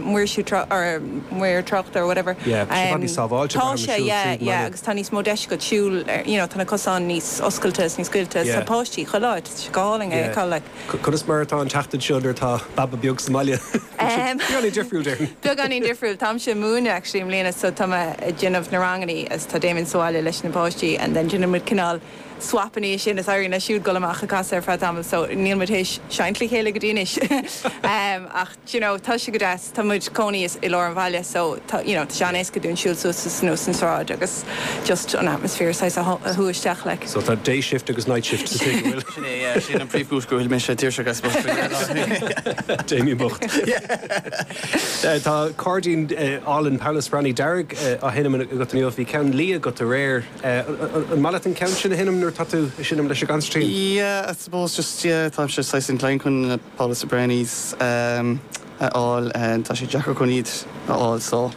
muir trocht or whatever. agus tá níos módeis go siúil tána cosán níos oscailtas níos scuiltas sa páistí choláid gáling é chola. Chunas mar tá an teachtain siúidir tá baba beag Somalia. Beagání difriúil there. Beagání difriúil tam sé múna actually mlíana so tá ginmh na ranganí as tá Damon Soáile leis na páistí and then ginmh cinál swapaní sin is airí na siúd golamach a casa fra tam so níl mutéis seintli chéile go dtíis ach tá si go des tá muid coní is i lár an bhaile so tá seanéis go dún siúil nó san sráid agus just an atmosfér sa a thuisteach le. So tá day shift agus night shift bhfuil. Sin an príomhúscoil mé sé tíir se gas Jamie Bucht. Tá cardín Allan Paulus Brani Darragh a hinnim go níomh bhí cean lí go a réir an malatin count sin hinnim nuair tatú sinnim leis gan stream. Yeah, I suppose just tá sé Saisin Klein chun Paulus Brani's all and tá sé Jackar chuníd all so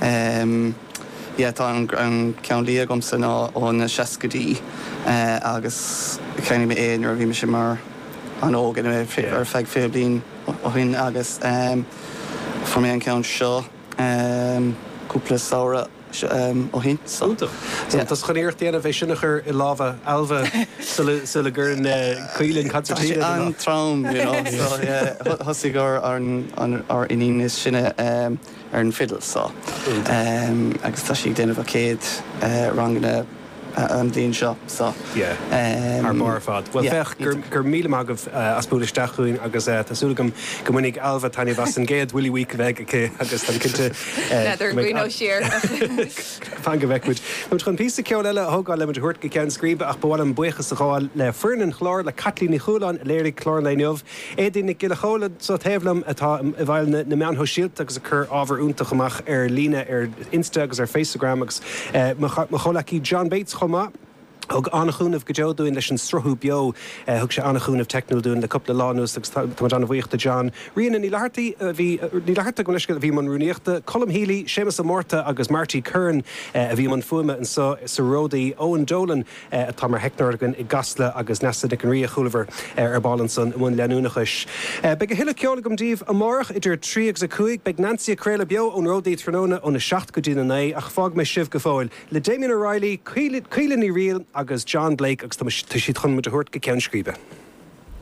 tá an cean lí gomsa ná ón na seacadí agus chéine mé éon ar bhí me sin mar an ógan ar feig fé blin ó hin agus for mé an cean seo cúpla saora ó hin Tás chunéir déana bheith sinnachar I lábha albha sula gur cuilinn catartíí an trám thosaí gur ar iníon sinne ar an fiddle só agus tá sí déanamh céad rangna an bhíon seo ar mar fad. Well fech gur míle agah aspúisteachúin agus tásúlagam go minic albha taine bhas an géad bhfuil week bheith agus an cinnte nó siar fan go bheicmuid. Mu chun pí ceol eile thugáil le thuirt go cean scríbe ach bhil an buchas a cháil le furin chlár le catlíní chuúláin léirigh chlár leinmh éidir nig gile chola so taobhlam atá I bhil na mean ho síalt agus a chur ábhar úntaach amach ar lína ar Insta agus ar Instagram agus mo cholaí John Bates chomá og annachúnmh go deúin leis an strothú bio thug sé annachúnmh technol dún le coppla láús agus tá an bhuiochtta John. Rian ní lehartaí ní leharta go leis bhí man runúíochta Colm Healy, Seamus Amorta agus Marty Kern a bhí man fuime an sa ródaí Owen Dolan atá mar heicnargan I gasla agus nesa de an ria chuúlahar ar Ballanson mún leanúnachis. Be go hiile ceolagam díomh amárach idir 3 beag Nancy a Créile bio ón ródaí Tróna ó na 7 go dtína na ach fág me sibh go fáil. Le Damien O'Reilly, Cuileann ní rial agus John Blake agus tá siad chun mu a thuirt go ceann scríbe.